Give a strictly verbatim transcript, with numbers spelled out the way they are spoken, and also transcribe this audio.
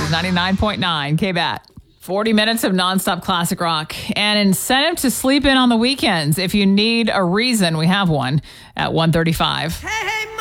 is ninety-nine point nine K B A T. forty minutes of nonstop classic rock. An incentive to sleep in on the weekends. If you need a reason, we have one at one thirty-five. Hey, hey.